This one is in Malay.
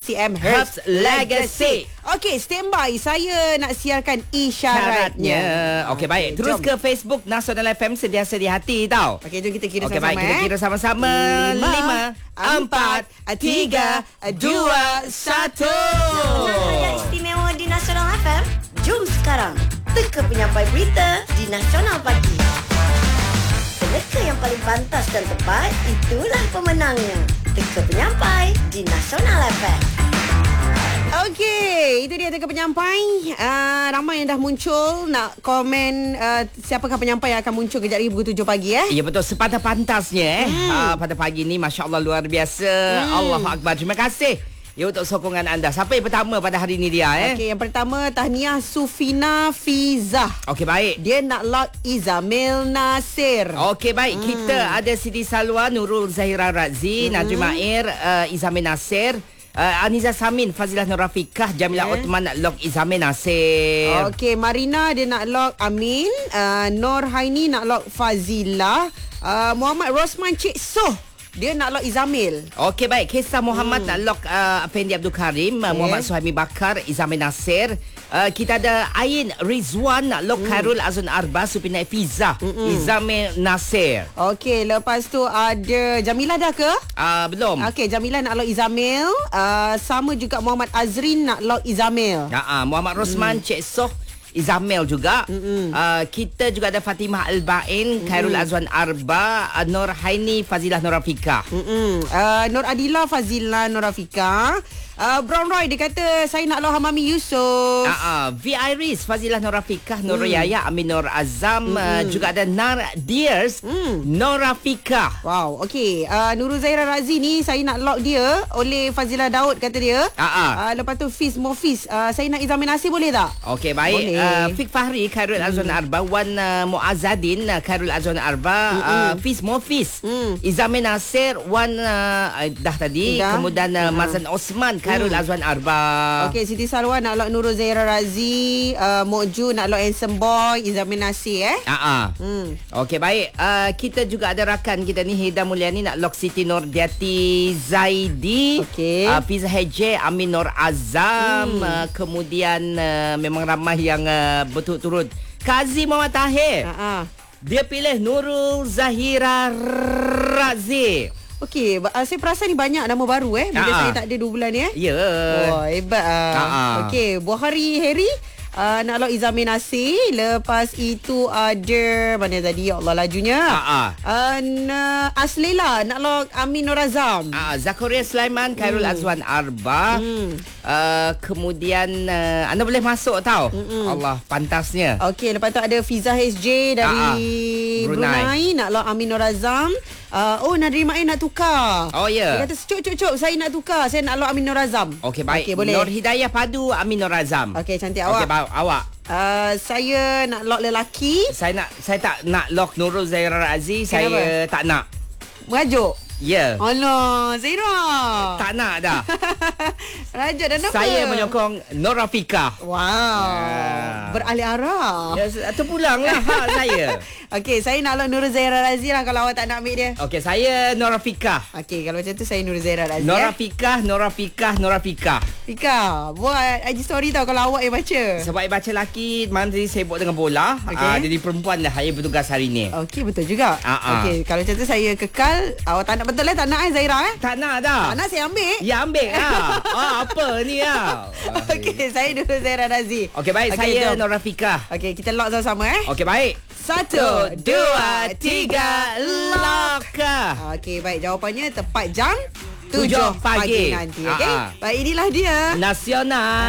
PCM Herbs Legacy. Okey, standby. Saya nak siarkan isyaratnya. Okey, baik. Terus jom ke Facebook Nasional FM sediasa di hati tau. Okey, jom kita kira Okey, sama-sama. baik. Kita kira sama-sama. 5, 4, 3, 2, 1. Yang istimewa di Nasional FM. Jom sekarang teka penyampai berita di Nasional Pagi. Peneka yang paling pantas dan tepat, itulah pemenangnya. Teka penyampai di Nasional FM. Okey, itu dia teka penyampai. Ramai yang dah muncul nak komen siapakah penyampai yang akan muncul kejap lagi pukul 7 pagi Ya betul, sepantas-pantasnya pada pagi ni, Masya Allah, luar biasa. Allahu Akbar. Terima kasih untuk sokongan anda. Siapa yang pertama pada hari ni dia? Okey, yang pertama tahniah Sufina Fizah. Okey, baik. Dia nak lock Izamil Nasir. Okey, baik. Kita ada Siti Salwa, Nurul Zahira Razi, Najib Mair, Izamil Nasir, Aniza Samin, Fazilah Nur Rafiqah, Jamilah Uthman nak lock Izamil Nasir. Okey, Marina dia nak lock Amin, Nur Haini nak lock Fazilah, Muhammad Rosman Cik Soh dia nak lock Izamil. Okey, baik. Kisah Muhammad nak lock Afendi Abdul Karim, Muhammad Suhaimi Bakar, Izamil Nasir. Kita ada Ain Rizwan nak lock Khairul Azun Arba, Supina Fiza, Izamil Nasir. Okey, lepas tu ada Jamilah dah ke? Belum. Okey, Jamilah nak lock Izamil. Sama juga Muhammad Azrin nak lock Izamil. Muhammad Rosman Cik Soh, Izamil juga. Kita juga ada Fatimah Al-Bain, Khairul Azwan Arba, Nur Haini, Fazilah Nur Rafiqah. Nur Adila, Fazilah Nur Rafiqah. Brown Roy dia kata saya nak lock Hamami Yusof. V Iris, Fazilah Nur Rafiqah, Nur Yaya, Amin Nur Azam, juga ada Nar Dears, Nur Rafiqah. Wow, okey. Nurul Zahira Razi ni saya nak lock dia oleh Fazilah Daud kata dia. Lepas tu Fiz Mofis, saya nak Izamil Nasir boleh tak? Okey, baik. Fik Fahri, Khairul Azwan Arba, Wan Muazzadin, Khairul Azwan Arba, Fiz Mofis, Izamil Nasir, Wan dah tadi. Kemudian Mazan Osman, Khairul Azwan Arba. Okey, Siti Sarwan nak lock Nurul Zahira Razi, Mokju nak lock Handsome Boy, Izamil Nasir Okey, baik. Kita juga ada rakan kita ni, Hida Mulyani nak lock Siti Nur Diati Zaidi. Okey. Fiza Heje, Amin Nur Azam. Kemudian memang ramai yang berturut-turut. Kazi Muhammad Tahir. Dia pilih Nurul Zahira Razi. Okey, saya perasan ni banyak nama baru bila saya tak ada 2 bulan ni Ya. Oh, hebat. Okey, Buhari Harry nak lock Izamil Nasir. Lepas itu ada mana tadi, ya Allah lajunya. Aslela nak lock Amin Nur Azam. Zakaria Sulaiman, Khairul Azwan Arba. Kemudian anda boleh masuk tau. Allah, pantasnya. Okey, lepas tu ada Fiza HJ dari Brunei nak lock Amin Nur Azam. Nadri Ma'in nak tukar. Dia kata cuk saya nak tukar, saya nak lock Amin Nur Azam. Okey, baik. Okey, boleh. Nur Hidayah Padu, Amin Nur Azam. Okey, cantik awak. Okey, awak. Saya nak lock lelaki. Saya tak nak lock Nurul Zahira Razi. Saya tak nak. Merajuk. Ya. Alah, Zaira. Tak nak dah. Rajuk dan apa? Saya menyokong Nur Rafiqah. Wow. Beralih arah. Ya, terpulang lah hak saya. Okey, saya nak lock Nurul Zahira Razi lah kalau awak tak nak ambil dia. Okey, saya Nur Rafiqah. Okey, kalau macam tu saya Nurul Zahira Razi. Nur Rafiqah. Fika, buat IG story tau kalau awak yang baca. Sebab yang baca lelaki mana tadi sibuk dengan bola. Jadi perempuan lah saya bertugas hari ni. Okey, betul juga. Okey, kalau macam tu saya kekal. Awak tak nak betul tak nak Zaira Tak nak dah. Tak nak saya ambil. Ya, ambil lah. Apa ni lah. Okey, saya Nurul Zahira Razi. Okey, baik. Saya Nur Rafiqah. Okey, kita lock sama-sama Okey, baik. 1, 2, 3, lock. Okey, baik. Jawapannya tepat jam 7 pagi nanti. Okey. Baik, inilah dia Nasional